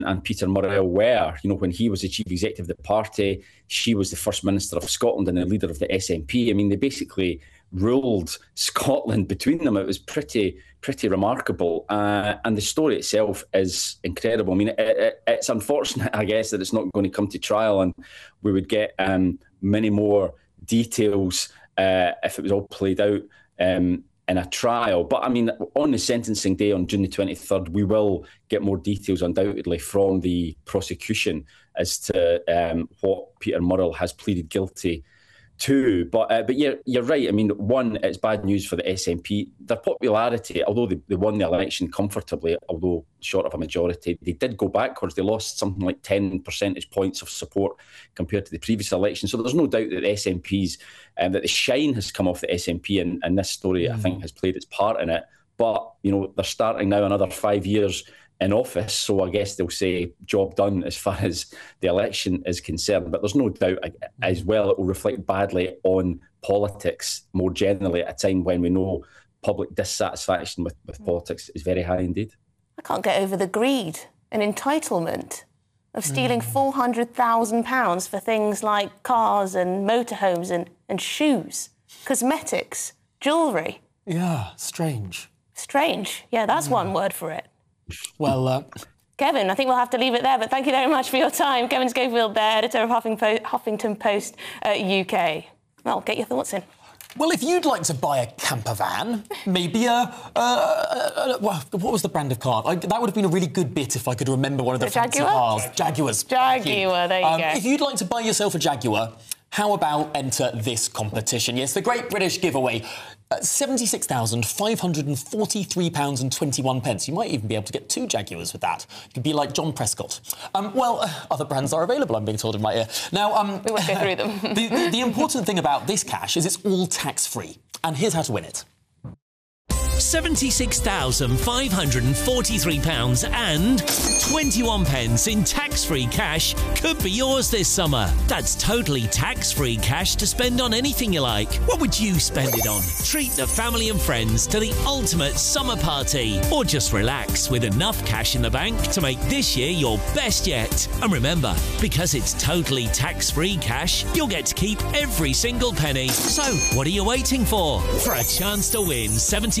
and Peter Murrell were. You know, when he was the chief executive of the party, she was the First Minister of Scotland and the leader of the SNP. I mean, they basically ruled Scotland between them. It was pretty remarkable. And the story itself is incredible. I mean, it's unfortunate, I guess, that it's not going to come to trial, and we would get many more details if it was all played out in a trial. But I mean, on the sentencing day on June the 23rd, we will get more details undoubtedly from the prosecution as to what Peter Murrell has pleaded guilty to. But you're right. I mean, one, it's bad news for the SNP. Their popularity, although they won the election comfortably, although short of a majority, they did go backwards. They lost something like 10 percentage points of support compared to the previous election. So there's no doubt that the SNP's, that the shine has come off the SNP, and this story, I think, has played its part in it. But, you know, they're starting now another 5 years in office, so I guess they'll say job done as far as the election is concerned. But there's no doubt as well it will reflect badly on politics more generally at a time when we know public dissatisfaction with politics is very high indeed. I can't get over the greed and entitlement of stealing £400,000 for things like cars and motorhomes and shoes, cosmetics, jewellery. Yeah, strange. Strange. Yeah, that's one word for it. Well, Kevin, I think we'll have to leave it there, but thank you very much for your time. Kevin Schofield there, editor of Huffington Post UK. Well, get your thoughts in. Well, if you'd like to buy a camper van, maybe what was the brand of car? That would have been a really good bit if I could remember one of the fancy cars. Jaguars. Jaguar, there you go. If you'd like to buy yourself a Jaguar, how about enter this competition? Yes, the Great British Giveaway. £76,543.21. You might even be able to get 2 Jaguars with that. You could be like John Prescott. Other brands are available, I'm being told in my ear. Now, we won't go through them. the important thing about this cash is it's all tax-free. And here's how to win it. £76,543.21 in tax-free cash could be yours this summer. That's totally tax-free cash to spend on anything you like. What would you spend it on? Treat the family and friends to the ultimate summer party, or just relax with enough cash in the bank to make this year your best yet. And remember, because it's totally tax-free cash, you'll get to keep every single penny. So, what are you waiting for? For a chance to win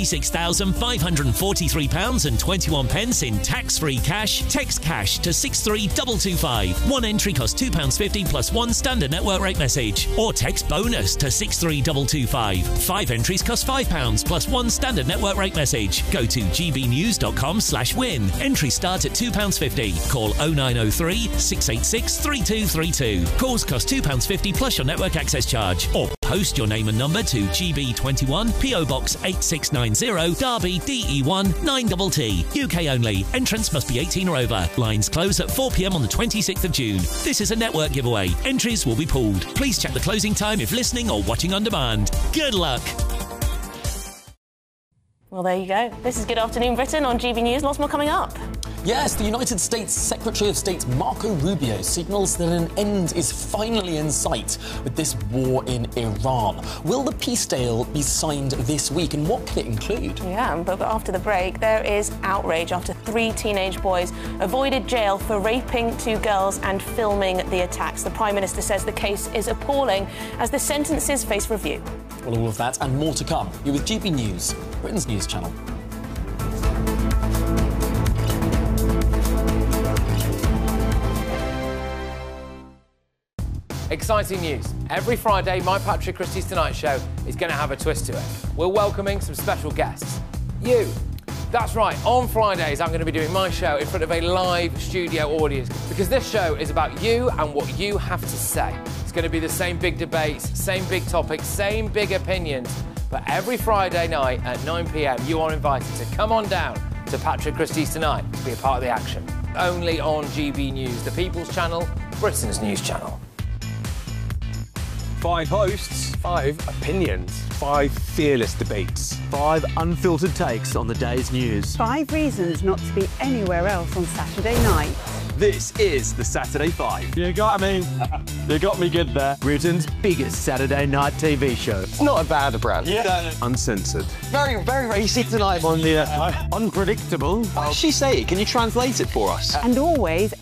£76,543.21 in tax-free cash, text cash to 63225. One entry costs £2.50 plus one standard network rate message. Or text bonus to 63225. 5 entries cost £5 plus one standard network rate message. Go to gbnews.com/win. Entries start at £2.50. Call 0903 686 3232. Calls cost £2.50 plus your network access charge. Or post your name and number to GB21 PO Box 8690 Derby DE1 9TT. UK only. Entrance must be 18 or over. Lines close at 4 p.m. on the 26th of June. This is a network giveaway. Entries will be pooled. Please check the closing time if listening or watching on demand. Good luck. Well, there you go. This is Good Afternoon Britain on GB News. Lots more coming up. Yes, the United States Secretary of State Marco Rubio signals that an end is finally in sight with this war in Iran. Will the peace deal be signed this week, and what could it include? Yeah, but after the break, there is outrage after 3 teenage boys avoided jail for raping 2 girls and filming the attacks. The Prime Minister says the case is appalling as the sentences face review. Well, all of that and more to come. You're with GB News, Britain's news channel. Exciting news. Every Friday, my Patrick Christie's Tonight Show is going to have a twist to it. We're welcoming some special guests. You. That's right, on Fridays I'm going to be doing my show in front of a live studio audience because this show is about you and what you have to say. It's going to be the same big debates, same big topics, same big opinions. But every Friday night at 9 p.m, you are invited to come on down to Patrick Christie's Tonight to be a part of the action. Only on GB News, the People's Channel, Britain's news channel. 5 hosts, 5 opinions, 5 fearless debates, 5 unfiltered takes on the day's news. 5 reasons not to be anywhere else on Saturday night. This is the Saturday Five. You got me. You got me good there. Britain's biggest Saturday night TV show. It's not a bad brand. Yeah. Uncensored. Very, very racy tonight on the unpredictable. What does she say? Can you translate it for us? And always